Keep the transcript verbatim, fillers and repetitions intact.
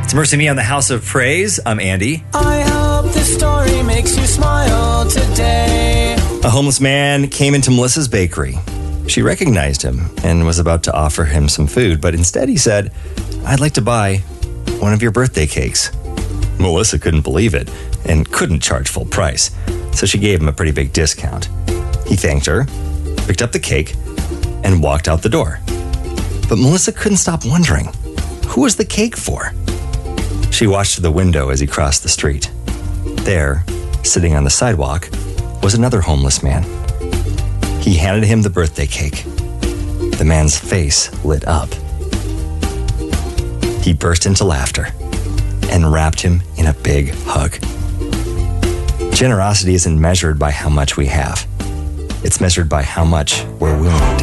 It's Mercy Me on the House of Praise. I'm Andy. I hope this story makes you smile today. A homeless man came into Melissa's bakery. She recognized him and was about to offer him some food, but instead he said, "I'd like to buy one of your birthday cakes." Melissa couldn't believe it and couldn't charge full price, so she gave him a pretty big discount. He thanked her, picked up the cake, and walked out the door. But Melissa couldn't stop wondering, who was the cake for? She watched through the window as he crossed the street. There, sitting on the sidewalk, was another homeless man. He handed him the birthday cake. The man's face lit up. He burst into laughter and wrapped him in a big hug. Generosity isn't measured by how much we have. It's measured by how much we're willing to